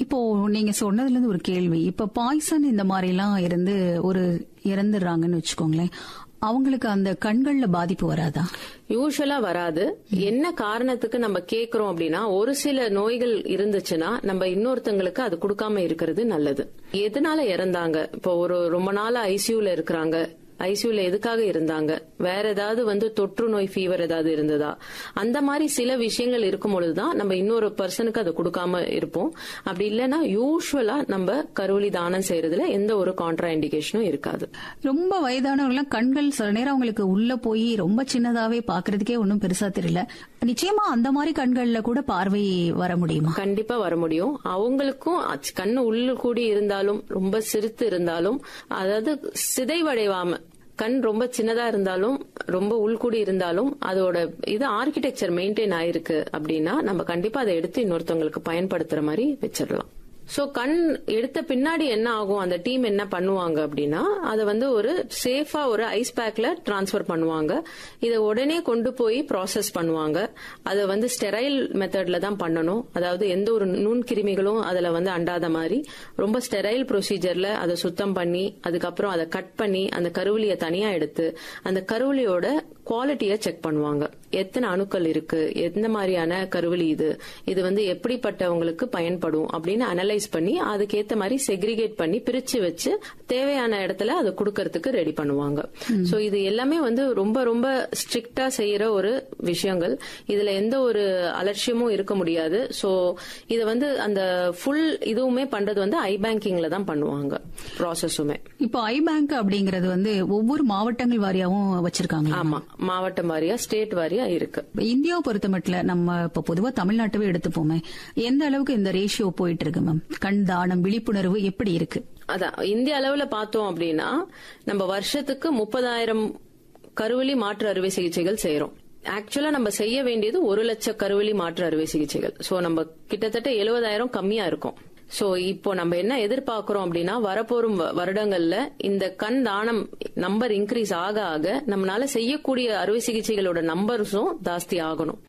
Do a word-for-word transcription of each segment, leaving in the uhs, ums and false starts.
இப்போ நீங்க சொன்னதுல இருந்து ஒரு கேள்வி, இப்ப பாய்சன் இந்த மாதிரி எல்லாம் இருந்து ஒரு இறந்துடுறாங்கன்னு வச்சுக்கோங்களேன், அவங்களுக்கு அந்த கண்கள்ல பாதிப்பு வராதா? யூசுவலா வராது. என்ன காரணத்துக்கு நம்ம கேக்குறோம் அப்படின்னா, ஒரு சில நோய்கள் இருந்துச்சுன்னா நம்ம இன்னொருத்தங்களுக்கு அது கொடுக்காம இருக்கிறது நல்லது. எதனால இறந்தாங்க, இப்போ ஒரு ரொம்ப நாள் ஐசியூல இருக்கிறாங்க, ஐசியூல எதுக்காக இருந்தாங்க, வேற ஏதாவது வந்து தொற்று நோய் ஃபீவர் ஏதாவது இருந்ததா, அந்த மாதிரி சில விஷயங்கள் இருக்கும் பொழுதுதான் நம்ம இன்னொரு பர்சனுக்கு அதை கொடுக்காம இருப்போம். அப்படி இல்லைன்னா யூஸ்வலா நம்ம கருவலி தானம் செய்யறதுல எந்த ஒரு கான்ட்ரா இண்டிகேஷனும் இருக்காது. ரொம்ப வயதானவங்க கண்கள் சில நேரம் அவங்களுக்கு உள்ள போய் ரொம்ப சின்னதாவே பாக்குறதுக்கே ஒன்னும் பெருசா தெரியல, நிச்சயமா அந்த மாதிரி கண்கள்ல கூட பார்வை வர முடியுமா? கண்டிப்பா வர முடியும். அவங்களுக்கும் கண்ணு உள்ள கூடி இருந்தாலும் ரொம்ப சிரித்து இருந்தாலும், அதாவது சிதைவடைவாம கண் ரொம்ப சின்னதா இருந்தாலும் ரொம்ப உள்கூடி இருந்தாலும் அதோட இது ஆர்கிடெக்சர் மெயின்டைன் ஆயிருக்கு அப்படின்னா நம்ம கண்டிப்பா அதை எடுத்து இன்னொருத்தவங்களுக்கு பயன்படுத்துற மாதிரி வச்சிடலாம். சோ கண் எடுத்த பின்னாடி என்ன ஆகும், அந்த டீம் என்ன பண்ணுவாங்க அப்படின்னா, அதை வந்து ஒரு சேஃபா ஒரு ஐஸ் பேக்ல டிரான்ஸ்பர் பண்ணுவாங்க. இதை உடனே கொண்டு போய் ப்ராசஸ் பண்ணுவாங்க. அதை வந்து ஸ்டெரைல் மெத்தட்ல தான் பண்ணணும். அதாவது எந்த ஒரு நுண்கிருமிகளும் அதுல வந்து அண்டாத மாதிரி ரொம்ப ஸ்டெரைல் ப்ரொசீஜர்ல அதை சுத்தம் பண்ணி, அதுக்கப்புறம் அதை கட் பண்ணி அந்த கருவிலியை தனியா எடுத்து அந்த கருவிலியோட குவாலிட்டியை செக் பண்ணுவாங்க. எத்தனை அணுக்கள் இருக்கு, எந்த மாதிரியான கருவிலி இது, இது வந்து எப்படிப்பட்டவங்களுக்கு பயன்படும் அப்படின்னு அனலைஸ் பண்ணி அதுக்கேத்த மாதிரி செக்ரிகேட் பண்ணி பிரிச்சு வச்சு தேவையான இடத்துல அதை கொடுக்கறதுக்கு ரெடி பண்ணுவாங்க. சோ இது எல்லாமே வந்து ரொம்ப ரொம்ப ஸ்ட்ரிக்டா செய்யற ஒரு விஷயங்கள். இதுல எந்த ஒரு அலட்சியமும் இருக்க முடியாது. சோ இத வந்து அந்த ஃபுல் இதுவுமே பண்றது வந்து ஐ பேங்கிங்ல தான் பண்ணுவாங்க ப்ராசஸுமே. இப்போ ஐ பேங்க் அப்படிங்கறது வந்து ஒவ்வொரு மாவட்டங்கள் வாரியாவும் வச்சிருக்காங்க. ஆமா, மாவட்டம் வாரியா ஸ்டேட் வாரியா இருக்கு. இந்தியாவை பொறுத்த மட்டும் நம்ம இப்ப பொதுவா தமிழ்நாட்டவே எடுத்துப்போமே, எந்த அளவுக்கு இந்த ரேஷியோ போயிட்டு இருக்கு மேம்? கண் தானம் விழிப்புணர்வு எப்படி இருக்கு? அதான் இந்திய அளவுல பார்த்தோம் அப்படின்னா நம்ம வருஷத்துக்கு முப்பதாயிரம் கருவலி மாற்று அறுவை சிகிச்சைகள் செய்யறோம். ஆக்சுவலா நம்ம செய்ய வேண்டியது ஒரு லட்சம் கருவலி மாற்று அறுவை சிகிச்சைகள். சோ நம்ம கிட்டத்தட்ட எழுபதாயிரம் கம்மியா இருக்கும். சோ இப்போ நம்ம என்ன எதிர்பார்க்கிறோம் அப்படின்னா, வரப்போறும் வருடங்கள்ல இந்த கண் தானம் நம்பர் இன்க்ரீஸ் ஆக ஆக நம்மளால செய்யக்கூடிய அறுவை சிகிச்சைகளோட நம்பர்ஸும் ஜாஸ்தி ஆகணும்.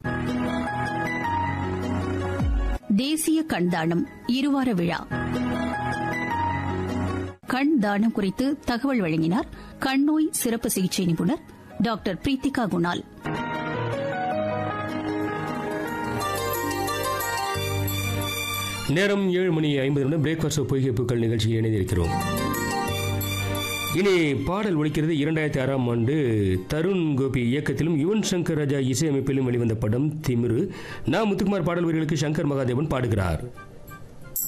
தேசிய கண் தானம் இருவார விழா. கண் தானம் குறித்து தகவல் வழங்கினார் கண் நோய் சிறப்பு சிகிச்சை நிபுணர் டாக்டர் பிரீத்திகா குணால். நேரம் ஏழு மணி ஐம்பது நிமிடம் பிரேக்ஃபாஸ்ட் பொய்கைப்புக்கள் நிகழ்ச்சியில் இணைந்திருக்கிறோம். இனி பாடல் ஒலிக்கிறது. இரண்டாயிரத்தி ஆறாம் ஆண்டு தருண் கோபி இயக்கத்திலும் யுவன் சங்கர் ராஜா இசையமைப்பிலும் வெளிவந்த படம் திமிரு. நா முத்துக்குமார் பாடல் வரிகளுக்கு சங்கர் மகாதேவன் பாடுகிறார்.